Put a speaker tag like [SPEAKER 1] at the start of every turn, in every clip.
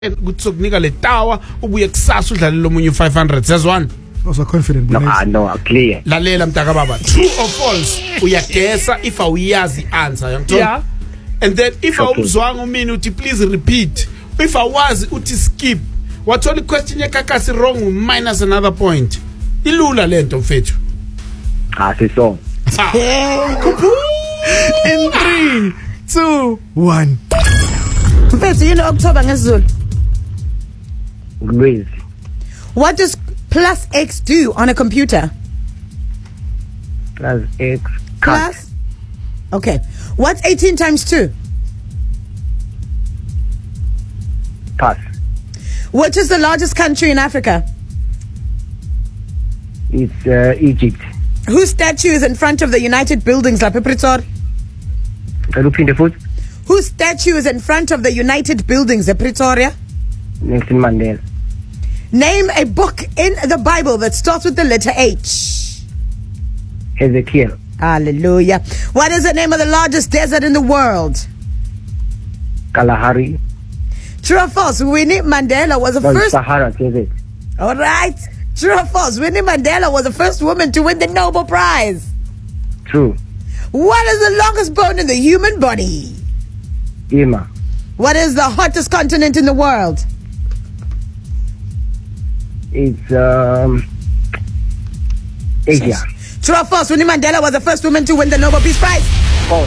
[SPEAKER 1] kuzokunika le tower ubuye kusasa udlale lomunye u500 sezwana
[SPEAKER 2] also confident
[SPEAKER 3] no clear
[SPEAKER 1] lalela mntaka baba true or false uyagesa if awuyazi answer yangithola
[SPEAKER 2] yeah.
[SPEAKER 1] And then if awuzwanga umini uthi please repeat if awazi uthi skip wathola iquestion yakakasi wrong minus another point ilula lento mfethu
[SPEAKER 3] sisong
[SPEAKER 2] in 3 2 1
[SPEAKER 4] mfethu you know October ngesiZulu
[SPEAKER 3] Luis.
[SPEAKER 4] What does plus X do on a computer?
[SPEAKER 3] Plus X.
[SPEAKER 4] Plus? Okay. What's 18 times 2?
[SPEAKER 3] Pass.
[SPEAKER 4] Which is the largest country in Africa?
[SPEAKER 3] It's Egypt.
[SPEAKER 4] Whose statue is in front of the United Buildings, La Pretoria?
[SPEAKER 3] Repeat the foot.
[SPEAKER 4] Whose statue is in front of the United Buildings, La Pretoria?
[SPEAKER 3] Nelson Mandela.
[SPEAKER 4] Name a book in the Bible that starts with the letter H.
[SPEAKER 3] Ezekiel.
[SPEAKER 4] Hallelujah. What is the name of the largest desert in the world?
[SPEAKER 3] Kalahari.
[SPEAKER 4] True or false? Winnie Mandela was the first...
[SPEAKER 3] Sahara Desert.
[SPEAKER 4] All right. True or false? Winnie Mandela was the first woman to win the Nobel Prize.
[SPEAKER 3] True.
[SPEAKER 4] What is the longest bone in the human body?
[SPEAKER 3] Ima.
[SPEAKER 4] What is the hottest continent in the world?
[SPEAKER 3] It's Asia.
[SPEAKER 4] True or false? Winnie Mandela was the first woman to win the Nobel Peace Prize.
[SPEAKER 3] False.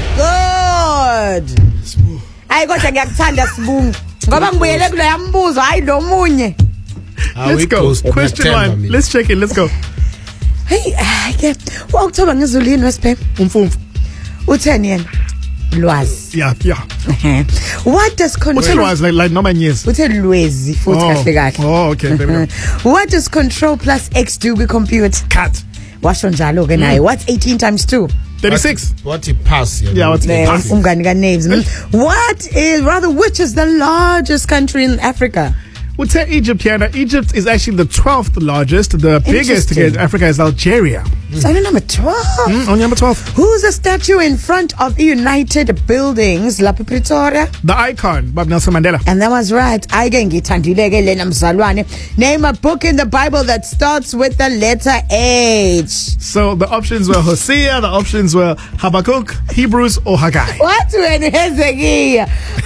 [SPEAKER 4] Good. Hayi kodwa ngiyakuthanda sibungu. Ngoba ngibuyele kule yambuzo hayi lo munye.
[SPEAKER 2] Let's go. Question 1. Let's check it. Let's go.
[SPEAKER 4] Hey, yeah. October ngizulu yini wesiphe?
[SPEAKER 2] Umfumfu.
[SPEAKER 4] Utheni yena? Lwazi.
[SPEAKER 2] Yeah.
[SPEAKER 4] What does control?
[SPEAKER 2] What's lwazi like no man yes?
[SPEAKER 4] Uthe lwezi futhi kahle kahle.
[SPEAKER 2] Oh, okay. There we go.
[SPEAKER 4] What does control plus X do with computer?
[SPEAKER 2] Cat.
[SPEAKER 4] Washo njalo ke naye. What's 18 times 2?
[SPEAKER 2] 36.
[SPEAKER 1] What it pass here?
[SPEAKER 2] Yeah, what's it pass?
[SPEAKER 4] Umngani kaNaves. Which is the largest country in Africa?
[SPEAKER 2] We'll tell Egypt here. Now, Egypt is actually the 12th largest. The biggest in Africa is Algeria.
[SPEAKER 4] It's only number 12.
[SPEAKER 2] Only number 12.
[SPEAKER 4] Who's the statue in front of the United Buildings, La Pretoria?
[SPEAKER 2] The icon, Bob Nelson Mandela.
[SPEAKER 4] And that was right. Name a book in the Bible that starts with the letter H.
[SPEAKER 2] So the options were Hosea, the options were Habakkuk, Hebrews, or Haggai.
[SPEAKER 4] What when Hezekiah?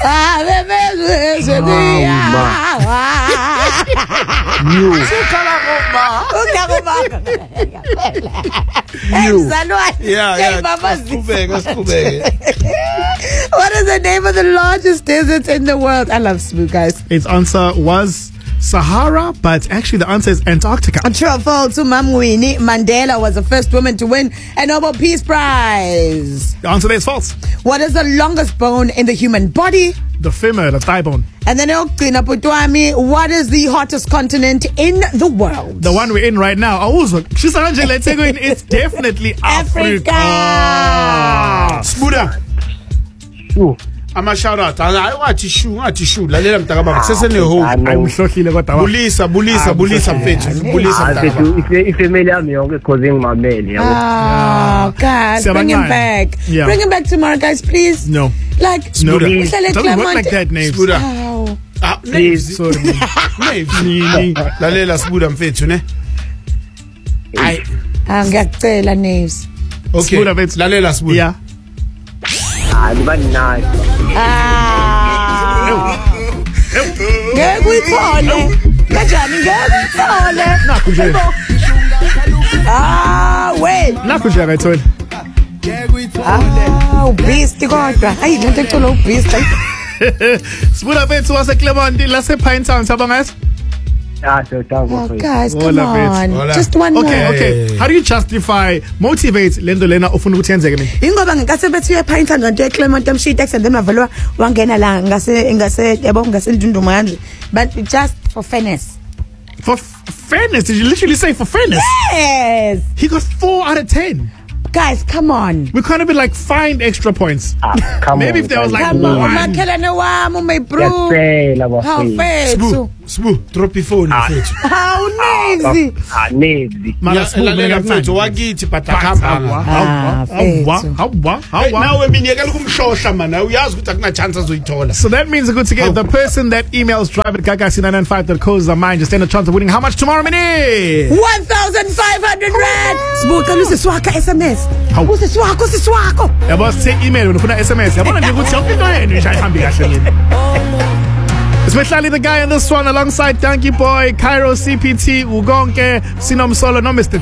[SPEAKER 4] What is the name of the largest desert in the world? I love smooth guys.
[SPEAKER 2] Its answer was Sahara, but actually the answer is Antarctica.
[SPEAKER 4] True or false? Winnie Mandela was the first woman to win a Nobel Peace Prize.
[SPEAKER 2] The answer there is false.
[SPEAKER 4] What is the longest bone in the human body?
[SPEAKER 2] The femur, the thigh bone.
[SPEAKER 4] And then what is the hottest continent in the world?
[SPEAKER 2] The one we're in right now. It's definitely Africa.
[SPEAKER 1] Smuda.
[SPEAKER 3] Sure.
[SPEAKER 1] I'm a shout out. I want to shoot. Lalela mtaka baba. Sese ne ho.
[SPEAKER 2] I'm shocking about that.
[SPEAKER 1] Bulisa mfethu. Bulisa mtaka baba.
[SPEAKER 3] If family ami yonke causing my mail.
[SPEAKER 4] Oh, guys, bring him back.
[SPEAKER 2] Yeah.
[SPEAKER 4] Bring him back tomorrow, guys, please.
[SPEAKER 2] No.
[SPEAKER 4] Like,
[SPEAKER 2] no. Doesn't work like that, Naves.
[SPEAKER 4] Oh.
[SPEAKER 1] Naves. Sorry. Naves. Lalela Smuda mfethu ne. Ay.
[SPEAKER 4] Ngiyacela Naves.
[SPEAKER 1] Okay. Lalela Smuda.
[SPEAKER 2] Yeah.
[SPEAKER 3] Nice.
[SPEAKER 4] Ngeke uyithole. Kanjani ngeke uyithole? Wait.
[SPEAKER 2] Nakho nje akayitholi.
[SPEAKER 4] Beast kodwa. Hayi lento ekuthola ubeast.
[SPEAKER 2] Smuda bethu wase Clement lase Pine Town sabonga.
[SPEAKER 4] Oh, guys, come on. Just one more.
[SPEAKER 2] Okay. How do you justify, motivate lento lena ufuna ukuthi yenzeke mina?
[SPEAKER 4] Ingoba ngikase bethu uyaphaintha nje eClermont Mshitex and then mavelwa wangena la ngase yabo ngase Ndunduma kanje. But just for fairness.
[SPEAKER 2] For fairness? Did you literally say for fairness?
[SPEAKER 4] Yes.
[SPEAKER 2] He got 4 out of 10.
[SPEAKER 4] Guys, come on.
[SPEAKER 2] We can't even like find extra points.
[SPEAKER 3] Come
[SPEAKER 2] Maybe
[SPEAKER 3] on,
[SPEAKER 2] if there was like
[SPEAKER 4] Come on,
[SPEAKER 2] one.
[SPEAKER 4] makhelwane wami, my bro.
[SPEAKER 3] Ngiyacela bafethu.
[SPEAKER 1] Sbu, drop your phone mfethu.
[SPEAKER 4] How lazy.
[SPEAKER 3] Nezi.
[SPEAKER 2] Mara Sbu,
[SPEAKER 1] Lalela
[SPEAKER 2] mina
[SPEAKER 1] mfethu wakithi but akhamba. Nawe mina yekela ukumshosha mana uyazi ukuthi akuna chance azoyithola.
[SPEAKER 2] So that means good to get the person that emails drive@gagasi995.co.za just stand a chance of winning how much tomorrow minute?
[SPEAKER 4] 1,500 rand. Sibuka lusiswaka SMS.
[SPEAKER 2] Hawu.
[SPEAKER 4] Usiswako.
[SPEAKER 2] Yabo sithe email ufuna SMS. Yabona nje ukuthi yonke into yenu ishayihambi kahle yini. Especially the guy on this one alongside Donkey Boy, Cairo CPT, Ugonke, Sinomsolo, no Mr.